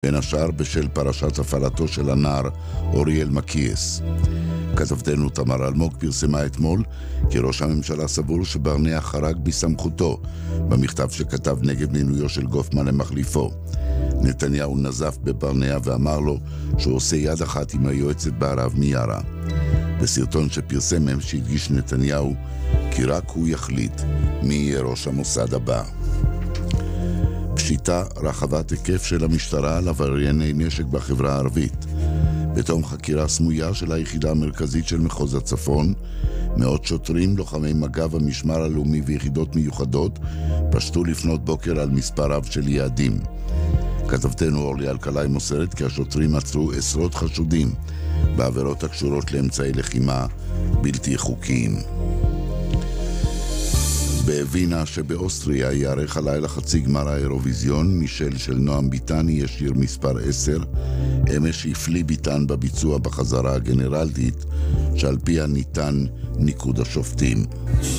בין השאר בשל פרשת הפעלתו של הנער אוריאל מקייס. כתבתנו תמר אלמוג פרסמה אתמול כי ראש הממשלה סבור שברנע חרג בסמכותו במכתב שכתב נגד מינויו של גופמן למחליפו. נתניהו נזף בברנע ואמר לו שהוא עושה יד אחת עם היועצת בערב מיארה. בסרטון שפרסם שהדגיש נתניהו כי רק הוא יחליט מי יהיה ראש המוסד הבא. פשיטה רחבת היקף של המשטרה על עברייני נשק בחברה הערבית. בתום חקירה סמויה של היחידה המרכזית של מחוז הצפון, מאות שוטרים, לוחמי מג"ב, המשמר הלאומי ויחידות מיוחדות פשטו לפנות בוקר על מספר רב של יעדים. כתבתנו אורלי אלקלעי מוסרת כי השוטרים עצרו עשרות חשודים בעבירות הקשורות לאמצעי לחימה בלתי חוקיים. בווינה שבאוסטריה יערך הלילה חצי גמר האירוויזיון. מישל של נועם ביטני ישיר מספר 10. אמש הפליא ביטן בביצוע בחזרה הגנרלית שעל פיה ניתן ניקוד השופטים.